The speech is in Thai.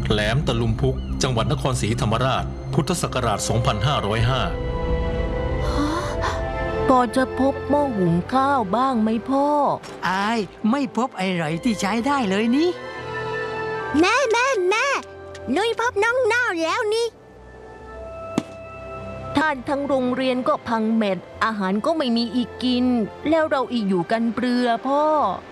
แหลมตะลุมพุกจังหวัดนครศรีธรรมราชพุทธศักราช 2505 พอจะพบหม้อหุงข้าวบ้างไหมพ่ออายไม่พบอะไรที่ใช้ได้เลยนี่แม่นุ้ยพบน้องเน่าแล้วนี่ท่านทั้งโรงเรียนก็พังเม็ดอาหารก็ไม่มีอีกกินแล้วเราอีกอยู่กันเปลือพ่อ